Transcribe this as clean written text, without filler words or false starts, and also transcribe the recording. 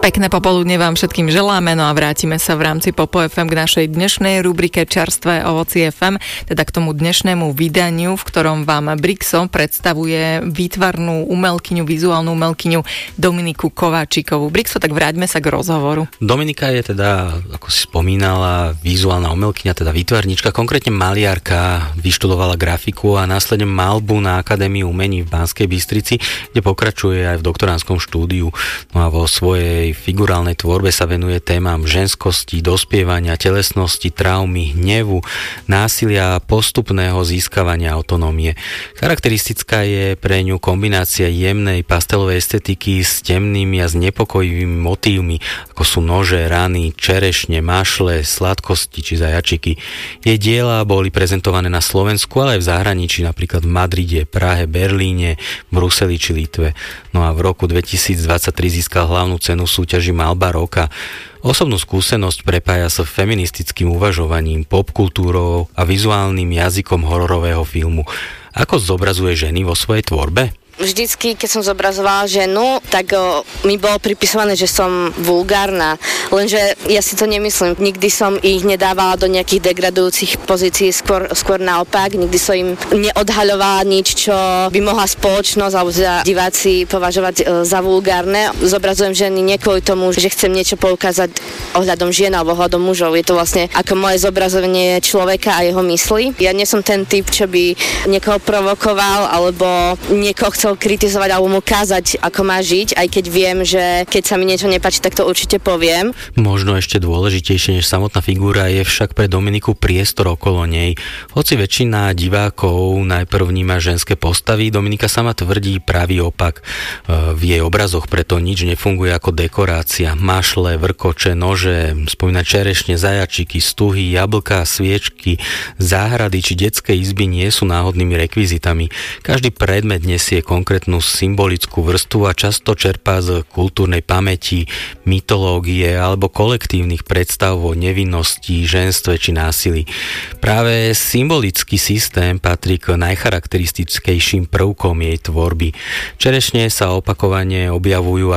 Pekné popoludne vám všetkým želáme, no a vrátime sa v rámci Popo FM k našej dnešnej rubrike Čerstvé ovocie FM, teda k tomu dnešnému vydaniu, v ktorom vám Brixo predstavuje výtvarnú umelkyňu, vizuálnu umelkyňu Dominiku Kováčikovú. Brixo, tak vráťme sa k rozhovoru. Dominika je teda, ako si spomínala, vizuálna umelkyňa, teda výtvarnička, konkrétne maliarka, vyštudovala grafiku a následne maľbu na Akadémii umení v Banskej Bystrici, kde pokračuje aj v doktorandskom štúdiu. No a vo svojej figurálnej tvorbe sa venuje témam ženskosti, dospievania, telesnosti, traumy, hnevu, násilia a postupného získavania autonómie. Charakteristická je pre ňu kombinácia jemnej pastelovej estetiky s temnými a znepokojivými motívmi, ako sú nože, rany, čerešne, mašle, sladkosti či zajačiky. Jej diela boli prezentované na Slovensku, ale aj v zahraničí, napríklad v Madride, Prahe, Berlíne, Bruseli či Litve. No a v roku 2023 získal hlavnú cenu súťaži Maľba roka. Osobnú skúsenosť prepája sa feministickým uvažovaním, popkultúrou a vizuálnym jazykom hororového filmu. Ako zobrazuje ženy vo svojej tvorbe? Vždycky, keď som zobrazovala ženu, tak mi bolo pripisované, že som vulgárna. Lenže ja si to nemyslím. Nikdy som ich nedávala do nejakých degradujúcich pozícií, skôr naopak. Nikdy som im neodhaľovala nič, čo by mohla spoločnosť alebo diváci považovať za vulgárne. Zobrazujem ženy nie kvôli tomu, že chcem niečo poukázať ohľadom žien alebo ohľadom mužov. Je to vlastne ako moje zobrazovanie človeka a jeho mysli. Ja nie som ten typ, čo by niekoho provokoval alebo niekoho chcel kritizovať alebo mu kázať, ako má žiť, aj keď viem, že keď sa mi niečo nepáči, tak to určite poviem. Možno ešte dôležitejšie než samotná figúra je však pre Dominiku priestor okolo nej. Hoci väčšina divákov najprv vníma ženské postavy, Dominika sama tvrdí pravý opak. V jej obrazoch preto nič nefunguje ako dekorácia. Mašle, vrkoče, nože, spomína čerešne, zajačiky, stuhy, jablká, sviečky, záhrady či detské izby nie sú náhodnými rekvizitami. Každý predmet nesie konkrétnu symbolickú vrstvu a často čerpá z kultúrnej pamäti, mytológie alebo kolektívnych predstav o nevinnosti, ženstve či násilí. Práve symbolický systém patrí k najcharakteristickejším prvkom jej tvorby. Čerešne sa opakovane objavujú